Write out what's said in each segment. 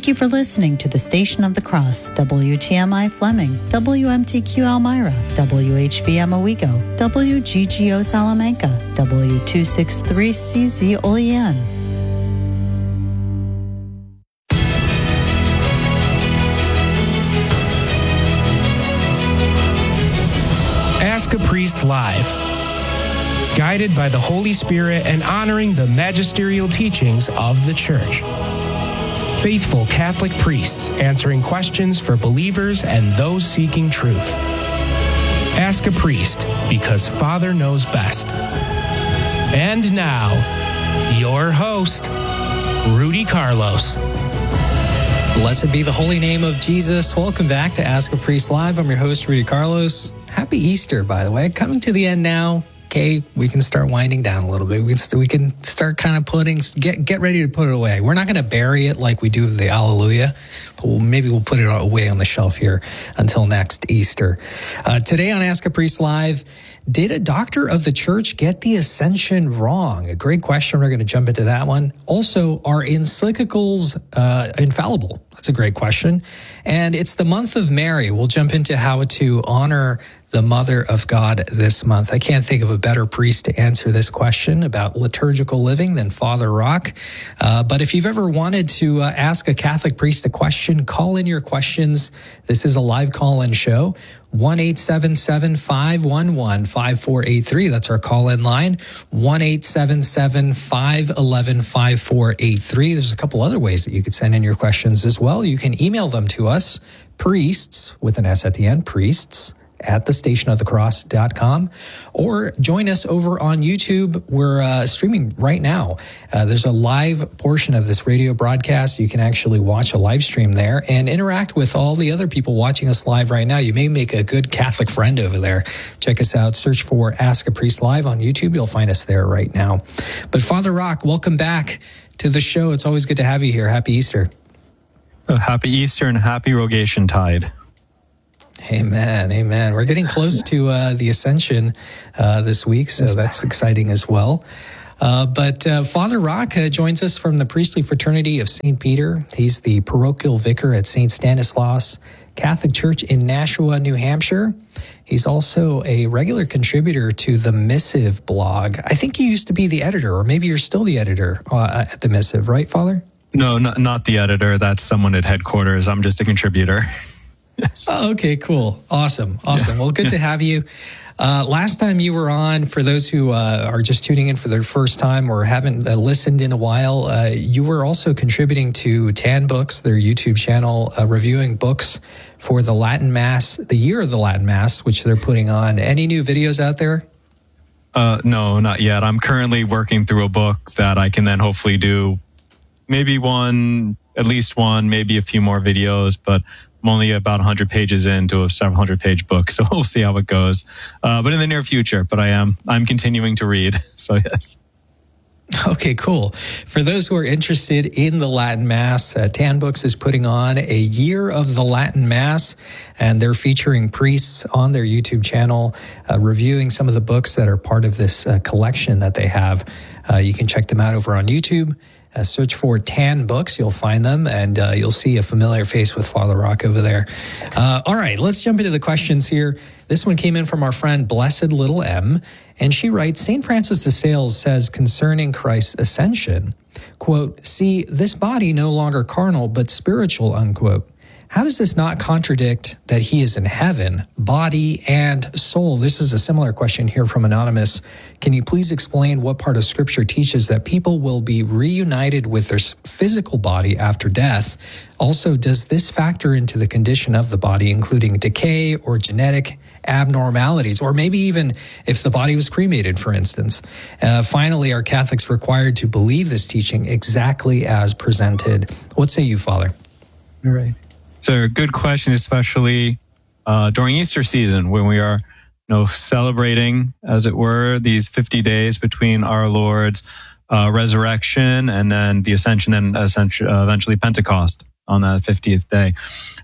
Thank you for listening to the Station of the Cross, WTMI Fleming, WMTQ Elmira, WHBM Owego, WGGO Salamanca, W263CZ Olean. Ask a Priest Live. Guided by the Holy Spirit and honoring the magisterial teachings of the Church. Faithful Catholic priests answering questions for believers and those seeking truth. Ask a Priest, because Father knows best. And now, your host, Rudy Carlos. Blessed be the holy name of Jesus. Welcome back to Ask a Priest Live. I'm your host, Rudy Carlos. Happy Easter, by the way. Coming to the end now. Okay, we can start winding down a little bit. We can start kind of get ready to put it away. We're not going to bury it like we do the Alleluia, but maybe we'll put it away on the shelf here until next Easter. Today on Ask a Priest Live, did a doctor of the church get the Ascension wrong? A great question. We're going to jump into that one. Also, are encyclicals infallible? That's a great question. And it's the month of Mary. We'll jump into how to honor the Mother of God this month. I can't think of a better priest to answer this question about liturgical living than Father Rock. But if you've ever wanted to ask a Catholic priest a question, call in your questions. This is a live call-in show. 1-877-511-5483. That's our call-in line. 1-877-511-5483. There's a couple other ways that you could send in your questions as well. You can email them to us, priests, with an S at the end, priests, at thestationofthecross.com, or join us over on YouTube. We're streaming right now. There's a live portion of this radio broadcast. You can actually watch a live stream there and interact with all the other people watching us live right now. You may make a good Catholic friend over there. Check us out. Search for Ask a Priest Live on YouTube. You'll find us there right now. But Father Rock, welcome back to the show. It's always good to have you here. Happy Easter. Oh, happy Easter and happy Rogation Tide. Amen. Amen. We're getting close to the Ascension this week, so that's exciting as well. But Father Rock joins us from the Priestly Fraternity of St. Peter. He's the parochial vicar at St. Stanislaus Catholic Church in Nashua, New Hampshire. He's also a regular contributor to the Missive blog. I think you used to be the editor, or maybe you're still the editor at the Missive, right, Father? No, not the editor. That's someone at headquarters. I'm just a contributor. Yes. Oh, okay, cool. Awesome. Well, good to have you. Last time you were on, for those who are just tuning in for their first time or haven't listened in a while, you were also contributing to Tan Books, their YouTube channel, reviewing books for the Latin Mass, the year of the Latin Mass, which they're putting on. Any new videos out there? No, not yet. I'm currently working through a book that I can then hopefully do maybe at least one, maybe a few more videos, but I'm only about 100 pages into a several hundred-page book, so we'll see how it goes. But in the near future, I'm continuing to read, so yes. Okay, cool. For those who are interested in the Latin Mass, Tan Books is putting on a year of the Latin Mass, and they're featuring priests on their YouTube channel, reviewing some of the books that are part of this collection that they have. You can check them out over on YouTube. Search for Tan Books. You'll find them, and you'll see a familiar face with Father Rock over there. All right, let's jump into the questions here. This one came in from our friend Blessed Little M, and she writes, St. Francis de Sales says concerning Christ's ascension, quote, "See, this body no longer carnal, but spiritual," unquote. How does this not contradict that he is in heaven, body and soul? This is a similar question here from Anonymous. Can you please explain what part of Scripture teaches that people will be reunited with their physical body after death? Also, does this factor into the condition of the body, including decay or genetic abnormalities, or maybe even if the body was cremated, for instance? Finally, are Catholics required to believe this teaching exactly as presented? What say you, Father? All right. So, good question, especially during Easter season, when we are, celebrating, as it were, these 50 days between our Lord's resurrection and then the Ascension, and eventually Pentecost on that 50th day.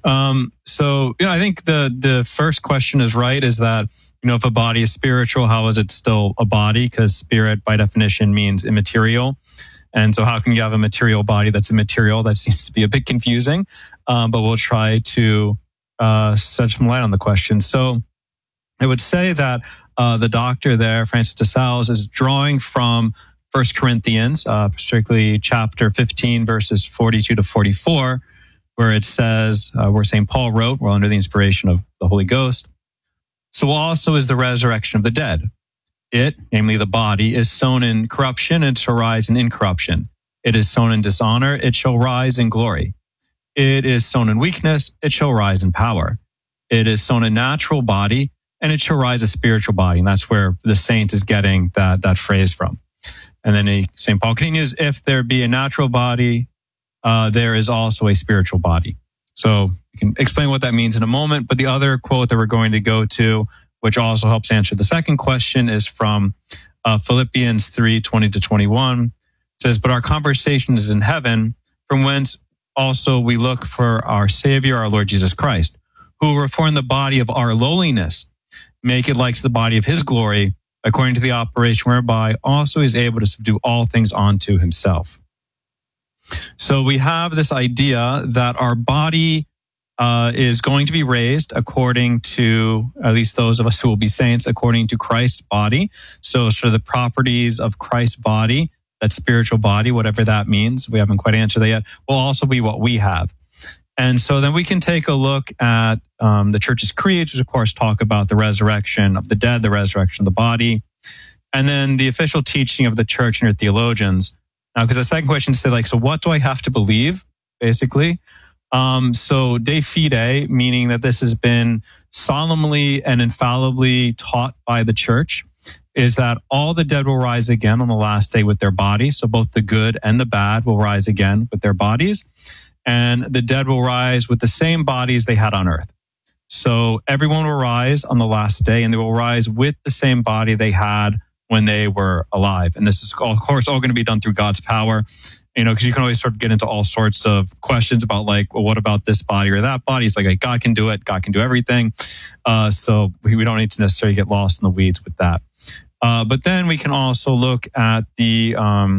I think the first question is right, is that, if a body is spiritual, how is it still a body? Because spirit, by definition, means immaterial. And so how can you have a material body that's immaterial? That seems to be a bit confusing, but we'll try to shed some light on the question. So I would say that the doctor there, Francis de Sales, is drawing from 1 Corinthians, particularly chapter 15, verses 42 to 44, where it says, where St. Paul wrote, we're under the inspiration of the Holy Ghost, so also is the resurrection of the dead. It, namely the body, is sown in corruption, and it shall rise in incorruption. It is sown in dishonor, it shall rise in glory. It is sown in weakness, it shall rise in power. It is sown a natural body, and it shall rise a spiritual body. And that's where the saint is getting that phrase from. And then St. Paul continues, if there be a natural body, there is also a spiritual body. So we can explain what that means in a moment. But the other quote that we're going to go to, which also helps answer the second question, is from Philippians 3:20 to 21. It says, but our conversation is in heaven, from whence also we look for our Savior, our Lord Jesus Christ, who will reform the body of our lowliness, make it like to the body of his glory, according to the operation whereby also is able to subdue all things unto himself. So we have this idea that our body is going to be raised according to, at least those of us who will be saints, according to Christ's body. So the properties of Christ's body, that spiritual body, whatever that means, we haven't quite answered that yet, will also be what we have. And so then we can take a look at the Church's creeds, which of course talk about the resurrection of the dead, the resurrection of the body, and then the official teaching of the Church and her theologians. Now, because the second question is, so what do I have to believe, basically? So de fide, meaning that this has been solemnly and infallibly taught by the Church, is that all the dead will rise again on the last day with their bodies. So both the good and the bad will rise again with their bodies. And the dead will rise with the same bodies they had on earth. So everyone will rise on the last day, and they will rise with the same body they had when they were alive. And this is, of course, all going to be done through God's power, because you can always sort of get into all sorts of questions about well, what about this body or that body? It's like God can do it. God can do everything. So we don't need to necessarily get lost in the weeds with that. But then we can also look at the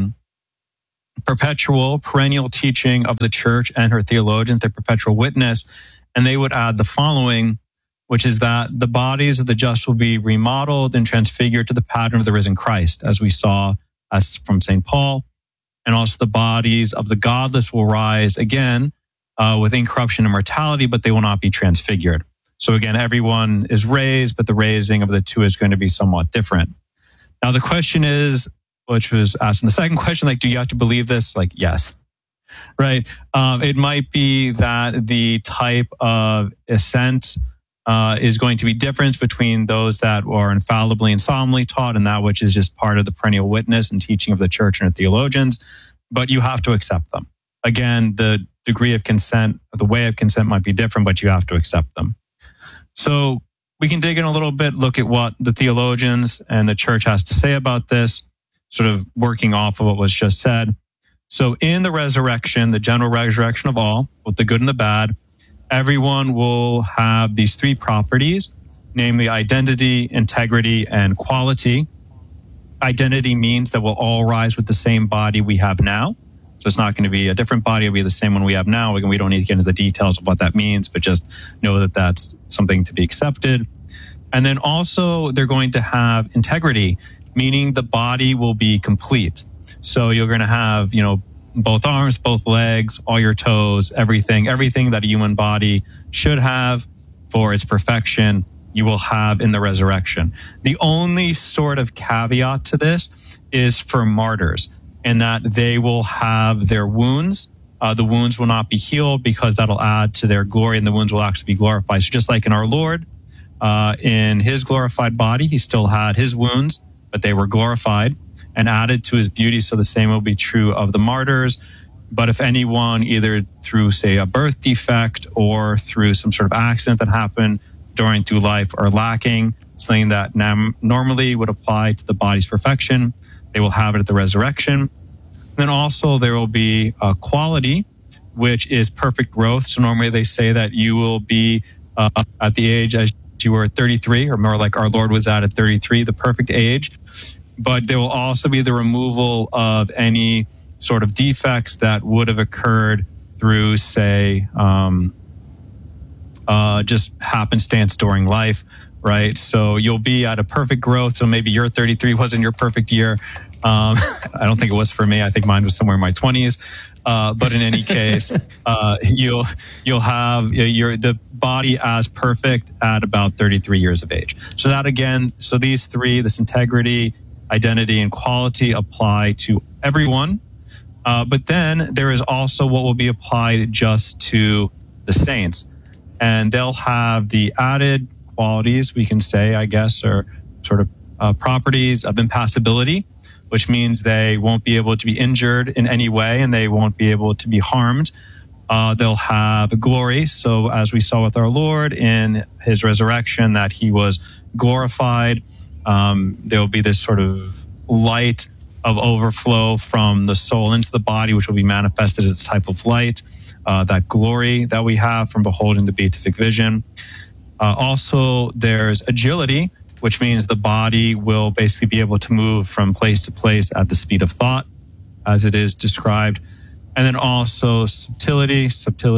perpetual, perennial teaching of the Church and her theologians, their perpetual witness, and they would add the following, which is that the bodies of the just will be remodeled and transfigured to the pattern of the risen Christ, as we saw as from St. Paul, and also the bodies of the godless will rise again with incorruption and mortality, but they will not be transfigured. So again, everyone is raised, but the raising of the two is going to be somewhat different. Now, the question is, which was asked in the second question, do you have to believe this? Yes, right? It might be that the type of ascent is going to be different between those that are infallibly and solemnly taught and that which is just part of the perennial witness and teaching of the Church and her theologians, but you have to accept them. Again, the degree of consent, the way of consent might be different, but you have to accept them. So we can dig in a little bit, look at what the theologians and the Church has to say about this, sort of working off of what was just said. So in the resurrection, the general resurrection of all, with the good and the bad, everyone will have these three properties, namely identity, integrity, and quality. Identity means that we'll all rise with the same body we have now. So it's not going to be a different body, it'll be the same one we have now. We don't need to get into the details of what that means, but just know that that's something to be accepted. And then also they're going to have integrity, meaning the body will be complete. So you're going to have, both arms, both legs, all your toes, everything that a human body should have for its perfection, you will have in the resurrection. The only sort of caveat to this is for martyrs, in that they will have their wounds. The wounds will not be healed because that'll add to their glory, and the wounds will actually be glorified. So just like in our Lord, in his glorified body, he still had his wounds, but they were glorified and added to his beauty. So the same will be true of the martyrs. But if anyone, either through, say, a birth defect or through some sort of accident that happened through life, are lacking something that normally would apply to the body's perfection, they will have it at the resurrection. Then also there will be a quality, which is perfect growth. So normally they say that you will be at the age as you were at 33, or more like our Lord was at 33, the perfect age. But there will also be the removal of any sort of defects that would have occurred through, say, just happenstance during life, right? So you'll be at a perfect growth. So maybe your 33 wasn't your perfect year. I don't think it was for me. I think mine was somewhere in my 20s. But in any case, you'll have the body as perfect at about 33 years of age. So that again, these three, this integrity, identity, and quality apply to everyone. But then there is also what will be applied just to the saints. And they'll have the added qualities, we can say, I guess, or sort of properties of impassibility, which means they won't be able to be injured in any way and they won't be able to be harmed. They'll have glory. So as we saw with our Lord in his resurrection, that he was glorified. There'll be this sort of light of overflow from the soul into the body, which will be manifested as a type of light, that glory that we have from beholding the beatific vision. Also, there's agility, which means the body will basically be able to move from place to place at the speed of thought, as it is described. And then also subtlety,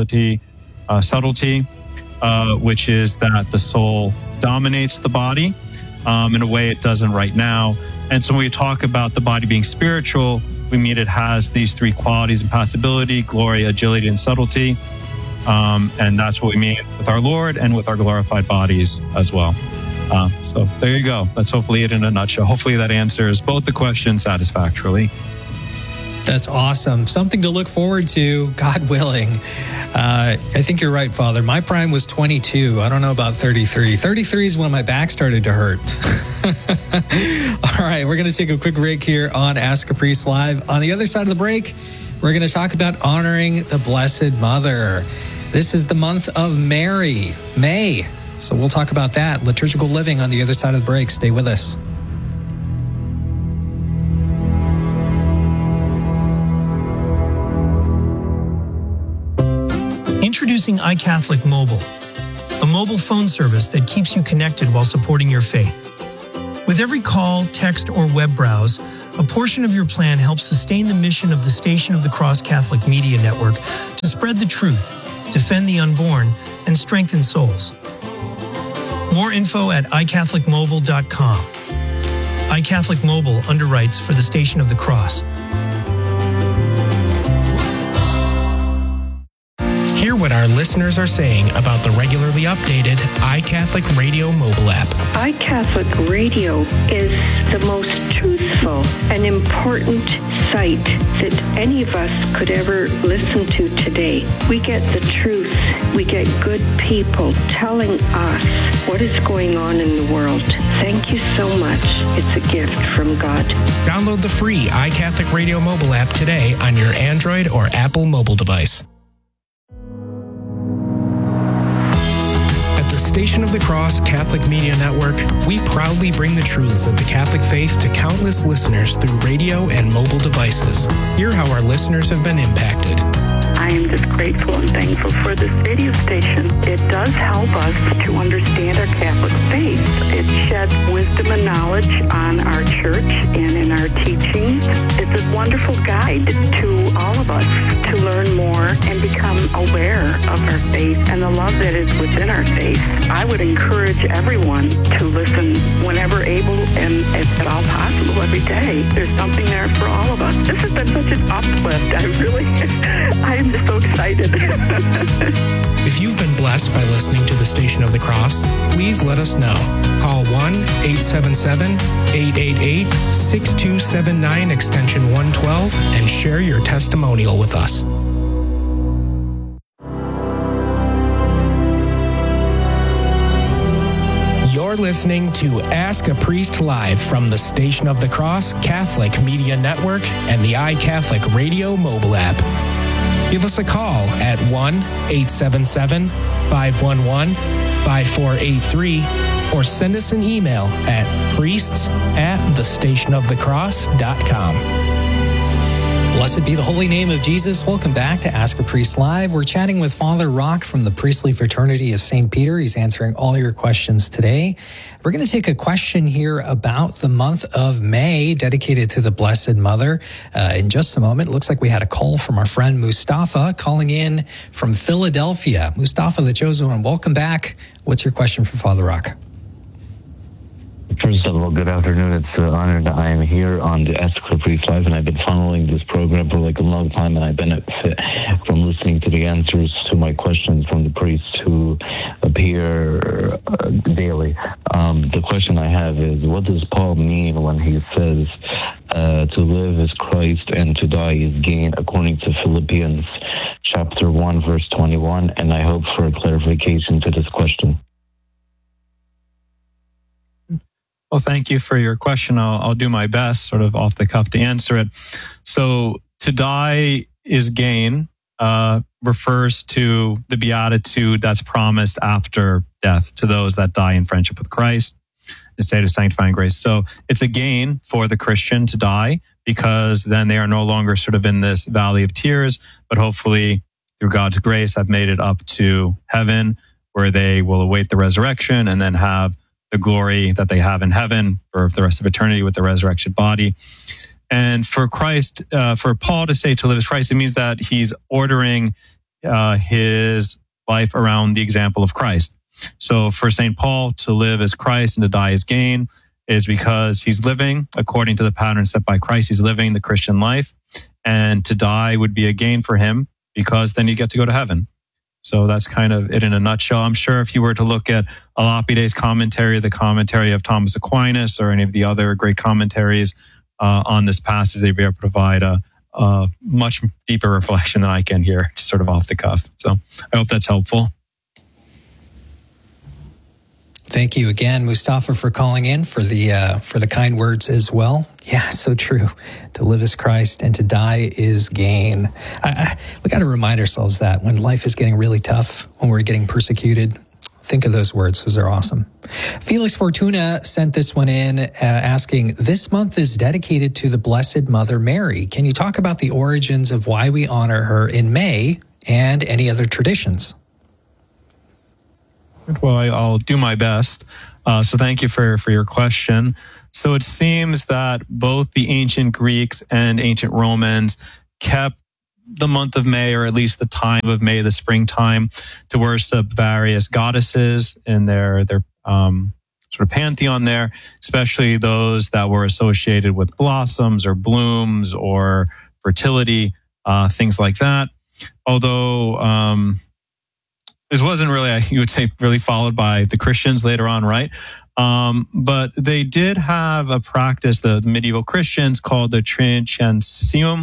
which is that the soul dominates the body in a way it doesn't right now. And so when we talk about the body being spiritual, we mean it has these three qualities: impassibility, glory, agility, and subtlety. And that's what we mean with our Lord and with our glorified bodies as well. So there you go. That's hopefully it in a nutshell. Hopefully that answers both the questions satisfactorily. That's awesome. Something to look forward to, God willing. I think you're right, Father. My prime was 22. I don't know about 33. 33 is when my back started to hurt. All right, we're going to take a quick break here on Ask a Priest Live. On the other side of the break, we're going to talk about honoring the Blessed Mother. This is the month of Mary, May. So we'll talk about that, liturgical living, on the other side of the break. Stay with us. Introducing iCatholic Mobile, a mobile phone service that keeps you connected while supporting your faith. With every call, text, or web browse, a portion of your plan helps sustain the mission of the Station of the Cross Catholic Media Network to spread the truth, defend the unborn, and strengthen souls. More info at iCatholicMobile.com. iCatholic Mobile underwrites for the Station of the Cross. Hear what our listeners are saying about the regularly updated iCatholic Radio mobile app. iCatholic Radio is the most truthful and important site that any of us could ever listen to today. We get the truth. We get good people telling us what is going on in the world. Thank you so much. It's a gift from God. Download the free iCatholic Radio mobile app today on your Android or Apple mobile device. Station of the Cross Catholic Media Network, we proudly bring the truths of the Catholic faith to countless listeners through radio and mobile devices. Hear how our listeners have been impacted. I am just grateful and thankful for this radio station. It does help us to understand our Catholic faith. It sheds wisdom and knowledge on our church and in our teachings. It's a wonderful guide to all of us to learn more and become aware of our faith and the love that is within our faith. I would encourage everyone to listen whenever able and if at all possible every day. There's something there for all of us. This has been such an uplift. I am just so excited. If you've been blessed by listening to the Station of the Cross, please let us know. Call 1-877-888-6279 extension 112 and share your testimonial with us. You're listening to Ask a Priest Live from the Station of the Cross Catholic Media Network and the iCatholic Radio mobile app. Give us a call at 1-877-511-5483 or send us an email at priests@thestationofthecross.com. Blessed be the holy name of Jesus. Welcome back to Ask a Priest Live. We're chatting with Father Rock from the Priestly Fraternity of St. Peter. He's answering all your questions today. We're going to take a question here about the month of May dedicated to the Blessed Mother. In just a moment, it looks like we had a call from our friend Mustafa calling in from Philadelphia. Mustafa, the chosen one, welcome back. What's your question for Father Rock? First of all, good afternoon. It's an honor that I am here on the Ask a Priest Live, and I've been following this program for like a long time, and I benefit from listening to the answers to my questions from the priests who appear daily. The question I have is, what does Paul mean when he says to live is Christ and to die is gain, according to Philippians chapter 1, verse 21? And I hope for a clarification to this question. Well, thank you for your question. I'll do my best, sort of off the cuff, to answer it. So, to die is gain refers to the beatitude that's promised after death to those that die in friendship with Christ, the state of sanctifying grace. So, it's a gain for the Christian to die, because then they are no longer sort of in this valley of tears, but hopefully, through God's grace, have made it up to heaven, where they will await the resurrection and then have the glory that they have in heaven for the rest of eternity with the resurrection body. And for Christ, for Paul to say to live as Christ, it means that he's ordering his life around the example of Christ. So for St. Paul, to live as Christ and to die as gain is because he's living according to the pattern set by Christ. He's living the Christian life, and to die would be a gain for him, because then you get to go to heaven. So that's kind of it in a nutshell. I'm sure if you were to look at Alapide's commentary, the commentary of Thomas Aquinas, or any of the other great commentaries on this passage, they'd be able to provide a much deeper reflection than I can here, just sort of off the cuff. So I hope that's helpful. Thank you again, Mustafa, for calling in, for the kind words as well. Yeah, so true. To live as Christ and to die is gain. We got to remind ourselves that when life is getting really tough, when we're getting persecuted, think of those words. Those are awesome. Felix Fortuna sent this one in asking, this month is dedicated to the Blessed Mother Mary. Can you talk about the origins of why we honor her in May and any other traditions? Well, I'll do my best. So thank you for your question. So it seems that both the ancient Greeks and ancient Romans kept the month of May, or at least the time of May, the springtime, to worship various goddesses in their sort of pantheon there, especially those that were associated with blossoms or blooms or fertility, things like that. Although this wasn't really, you would say, really followed by the Christians later on, right? But they did have a practice, the medieval Christians, called the Tricensium,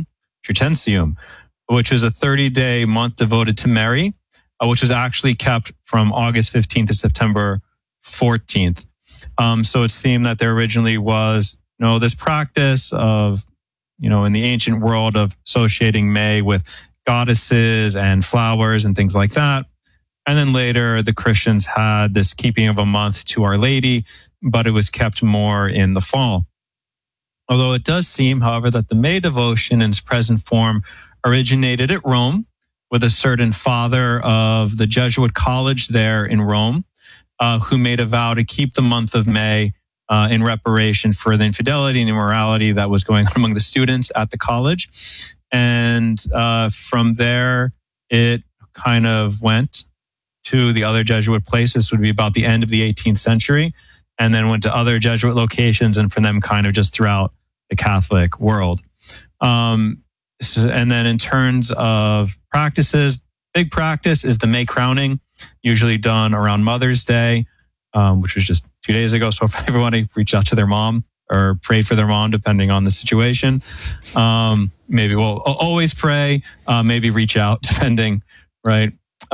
which is a 30-day month devoted to Mary, which was actually kept from August 15th to September 14th. So it seemed that there originally was, this practice of, in the ancient world of associating May with goddesses and flowers and things like that. And then later, the Christians had this keeping of a month to Our Lady, but it was kept more in the fall. Although it does seem, however, that the May devotion in its present form originated at Rome with a certain father of the Jesuit college there in Rome, who made a vow to keep the month of May in reparation for the infidelity and immorality that was going on among the students at the college. And from there, it kind of went to the other Jesuit places. This would be about the end of the 18th century, and then went to other Jesuit locations, and from them kind of just throughout the Catholic world. And then in terms of practices, big practice is the May crowning, usually done around Mother's Day, which was just 2 days ago. So if everybody reach out to their mom or pray for their mom, depending on the situation. Maybe we'll always pray, maybe reach out, depending, right?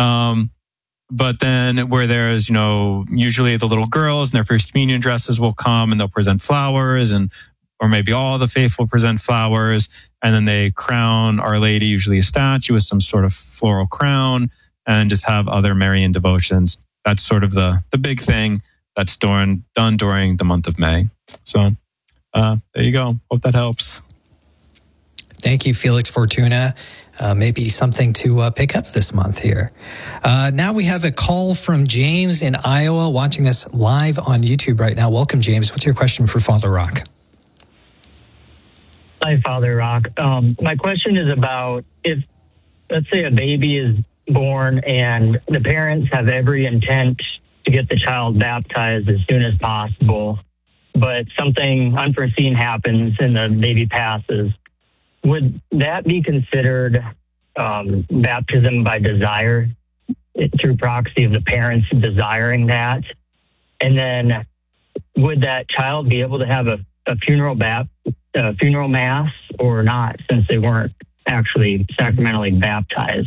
But then where there's, usually the little girls in their first communion dresses will come and they'll present flowers, or maybe all the faithful present flowers, and then they crown Our Lady, usually a statue with some sort of floral crown, and just have other Marian devotions. That's sort of the big thing that's done during the month of May. So there you go. Hope that helps. Thank you, Felix Fortuna. Maybe something to pick up this month here. Now we have a call from James in Iowa, watching us live on YouTube right now. Welcome, James. What's your question for Father Rock? Hi, Father Rock. My question is about if, let's say, a baby is born and the parents have every intent to get the child baptized as soon as possible, but something unforeseen happens and the baby passes. Would that be considered baptism by desire, through proxy of the parents desiring that? And then would that child be able to have a funeral mass or not, since they weren't actually sacramentally baptized?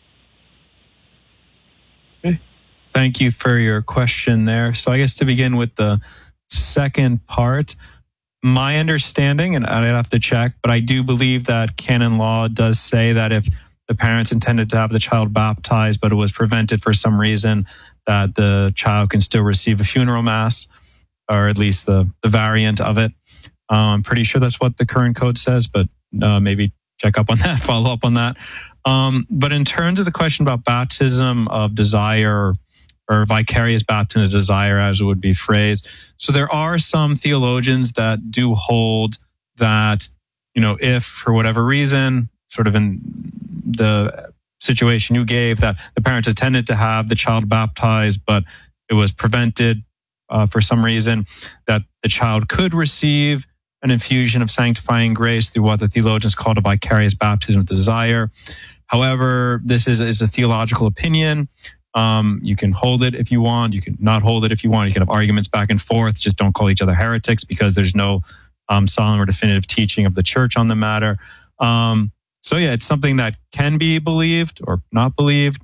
Okay. Thank you for your question there. So I guess to begin with the second part, my understanding, and I'd have to check, but I do believe that canon law does say that if the parents intended to have the child baptized, but it was prevented for some reason, that the child can still receive a funeral mass, or at least the variant of it. I'm pretty sure that's what the current code says, but maybe check up on that, follow up on that. But in terms of the question about baptism of desire, or vicarious baptism of desire, as it would be phrased. So there are some theologians that do hold that, if for whatever reason, sort of in the situation you gave, that the parents intended to have the child baptized, but it was prevented for some reason, that the child could receive an infusion of sanctifying grace through what the theologians called a vicarious baptism of desire. However, this is a theological opinion. You can hold it if you want. You can not hold it if you want. You can have arguments back and forth. Just don't call each other heretics, because there's no solemn or definitive teaching of the church on the matter. So yeah, it's something that can be believed or not believed,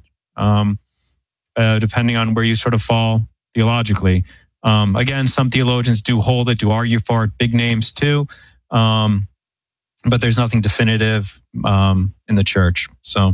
depending on where you sort of fall theologically. Again, some theologians do hold it, do argue for it, big names too. But there's nothing definitive in the church. So,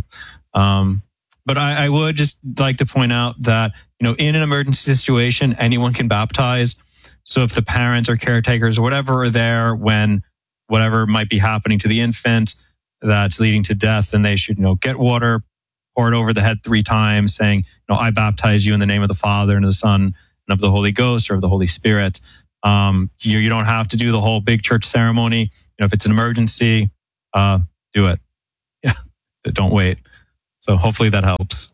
but I would just like to point out that, in an emergency situation, anyone can baptize. So if the parents or caretakers or whatever are there when whatever might be happening to the infant that's leading to death, then they should, get water, pour it over the head 3 times, saying, I baptize you in the name of the Father and of the Son and of the Holy Ghost or of the Holy Spirit. You don't have to do the whole big church ceremony. If it's an emergency, do it. Yeah, don't wait. So hopefully that helps.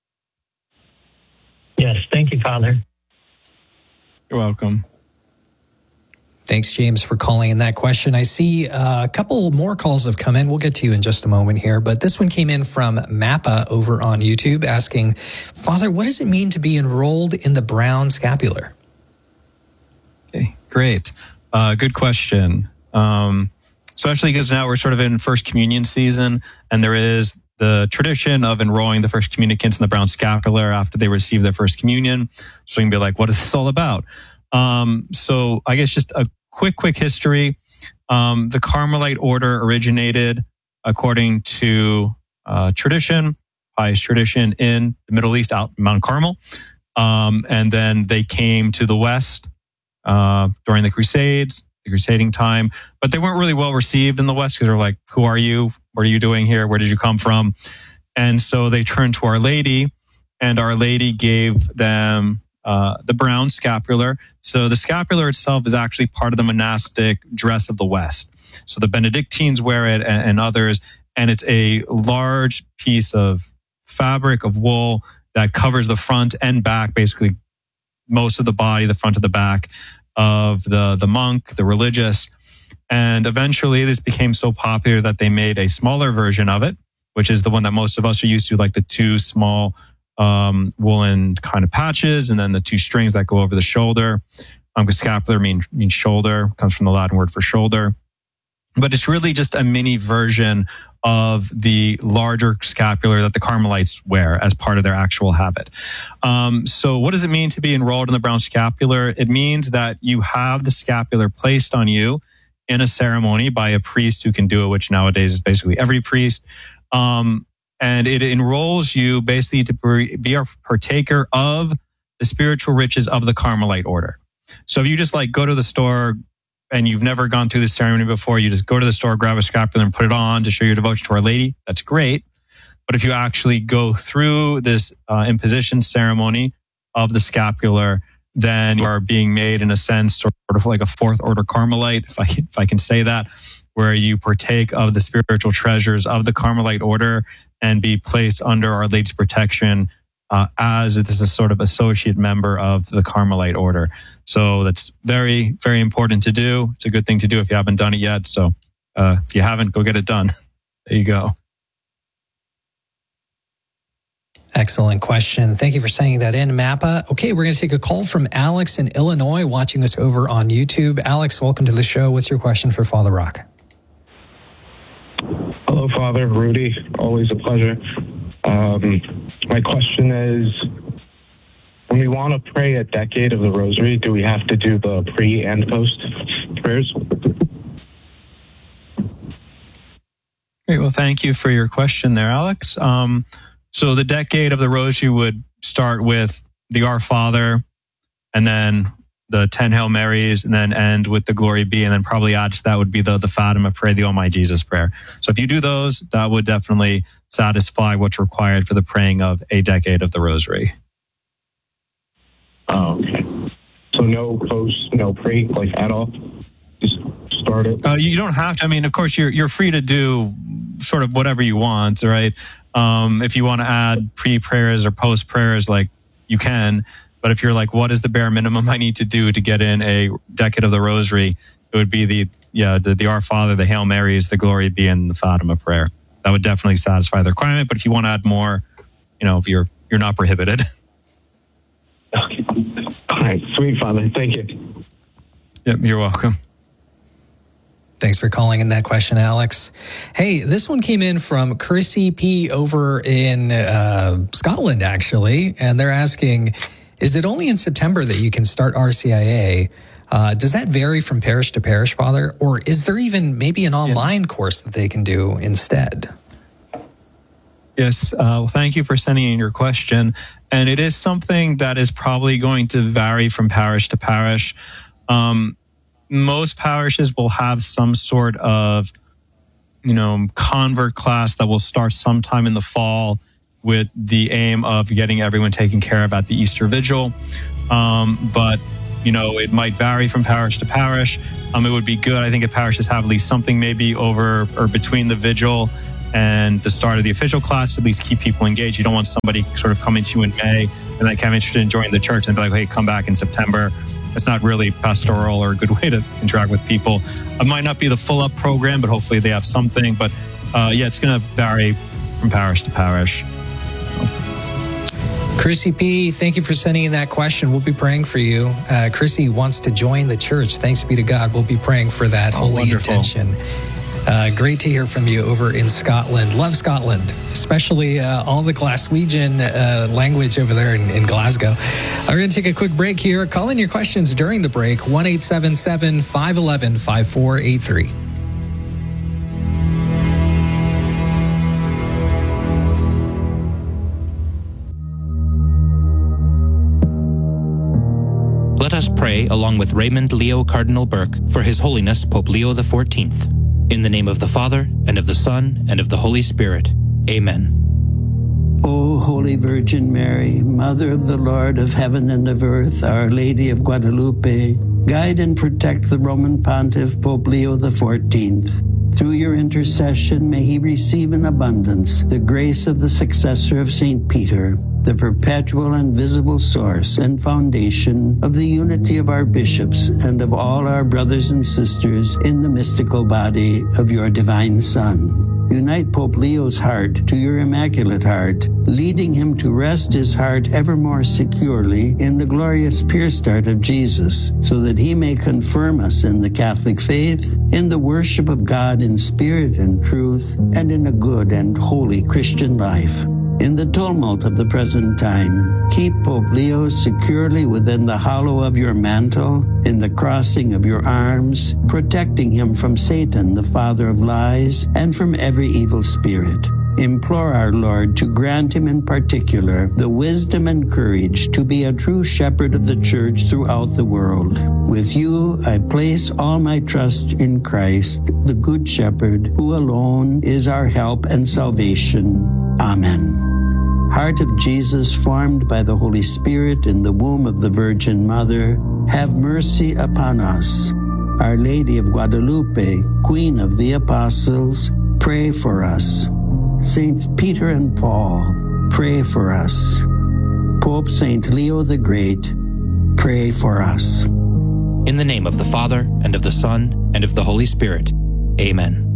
Yes, thank you, Father. You're welcome. Thanks, James, for calling in that question. I see a couple more calls have come in. We'll get to you in just a moment here. But this one came in from Mappa over on YouTube asking, Father, what does it mean to be enrolled in the brown scapular? Okay, great. Good question. So actually, because now we're sort of in First Communion season, and there is the tradition of enrolling the first communicants in the brown scapular after they receive their first communion. So you can be like, what is this all about? So I guess just a quick history. The Carmelite order originated, according to tradition, pious tradition, in the Middle East, out Mount Carmel. And then they came to the West during the Crusades, the crusading time, but they weren't really well received in the West, because they're like, who are you? What are you doing here? Where did you come from? And so they turned to Our Lady, and Our Lady gave them the brown scapular. So the scapular itself is actually part of the monastic dress of the West. So the Benedictines wear it, and others, and it's a large piece of fabric of wool that covers the front and back, basically most of the body, the front of the back of the monk, the religious. And eventually this became so popular that they made a smaller version of it, which is the one that most of us are used to, like the 2 small woolen kind of patches, and then the 2 strings that go over the shoulder. Because scapular means shoulder, comes from the Latin word for shoulder. But it's really just a mini version of the larger scapular that the Carmelites wear as part of their actual habit. So what does it mean to be enrolled in the brown scapular? It means that you have the scapular placed on you in a ceremony by a priest who can do it, which nowadays is basically every priest. And it enrolls you basically to be a partaker of the spiritual riches of the Carmelite order. So if you just go to the store, and you've never gone through the ceremony before, you just go to the store, grab a scapular and put it on to show your devotion to Our Lady. That's great. But if you actually go through this imposition ceremony of the scapular, then you are being made, in a sense, sort of like a fourth order Carmelite, if I can say that, where you partake of the spiritual treasures of the Carmelite order and be placed under Our Lady's protection as this is a sort of associate member of the Carmelite order. So that's very, very important to do. It's a good thing to do if you haven't done it yet. So if you haven't, go get it done. There you go. Excellent question. Thank you for sending that in, Mappa. Okay, we're going to take a call from Alex in Illinois, watching us over on YouTube. Alex, welcome to the show. What's your question for Father Rock? Hello, Father Rudy. Always a pleasure. My question is, when we want to pray a decade of the Rosary, do we have to do the pre and post prayers? Great. Well, thank you for your question there, Alex. So the decade of the Rosary would start with the Our Father, and then the 10 Hail Marys, and then end with the Glory Be, and then probably add to that would be the Fatima prayer, the Oh My Jesus prayer. So if you do those, that would definitely satisfy what's required for the praying of a decade of the Rosary. Oh, okay. So no post, no pre, like at all? Just start it? You don't have to. I mean, of course, you're free to do sort of whatever you want, right? If you want to add pre-prayers or post-prayers, like, you can. But if you're like, what is the bare minimum I need to do to get in a decade of the Rosary? It would be the Our Father, the Hail Marys, the Glory Be, and the Fatima prayer. That would definitely satisfy the requirement. But if you want to add more, if you're not prohibited. Okay. All right. Sweet, Father. Thank you. Yep, you're welcome. Thanks for calling in that question, Alex. Hey, this one came in from Chrissy P. over in Scotland, actually. And they're asking, is it only in September that you can start RCIA? Does that vary from parish to parish, Father? Or is there even maybe an online course that they can do instead? Yes. Well, thank you for sending in your question. And it is something that is probably going to vary from parish to parish. Most parishes will have some sort of, convert class that will start sometime in the fall with the aim of getting everyone taken care of at the Easter Vigil. But, it might vary from parish to parish. It would be good, I think, if parishes have at least something maybe over or between the Vigil and the start of the official class, at least keep people engaged. You don't want somebody sort of coming to you in May and like kind of interested in joining the church and be like, hey, come back in September. It's not really pastoral or a good way to interact with people. It might not be the full up program, but hopefully they have something. But it's going to vary from parish to parish. Chrissy P., thank you for sending in that question. We'll be praying for you. Chrissy wants to join the church. Thanks be to God. We'll be praying for that holy intention. Great to hear from you over in Scotland. Love Scotland, especially all the Glaswegian language over there in Glasgow. We're going to take a quick break here. Call in your questions during the break, 1-877-511-5483. Let us pray along with Raymond Leo Cardinal Burke for His Holiness Pope Leo XIV. In the name of the Father, and of the Son, and of the Holy Spirit. Amen. O Holy Virgin Mary, Mother of the Lord of heaven and of earth, Our Lady of Guadalupe, guide and protect the Roman Pontiff Pope Leo XIV. Through your intercession, may he receive in abundance the grace of the successor of St. Peter, the perpetual and visible source and foundation of the unity of our bishops and of all our brothers and sisters in the mystical body of your divine Son. Unite Pope Leo's heart to your Immaculate Heart, leading him to rest his heart ever more securely in the glorious pure start of Jesus, so that he may confirm us in the Catholic faith, in the worship of God in spirit and truth, and in a good and holy Christian life. In the tumult of the present time, keep Pope Leo securely within the hollow of your mantle, in the crossing of your arms, protecting him from Satan, the father of lies, and from every evil spirit. implore our Lord to grant him in particular the wisdom and courage to be a true shepherd of the church throughout the world. With you, I place all my trust in Christ, the Good Shepherd, who alone is our help and salvation. Amen. Heart of Jesus, formed by the Holy Spirit in the womb of the Virgin Mother, have mercy upon us. Our Lady of Guadalupe, Queen of the Apostles, pray for us. Saints Peter and Paul, pray for us. Pope Saint Leo the Great, pray for us. In the name of the Father, and of the Son, and of the Holy Spirit. Amen.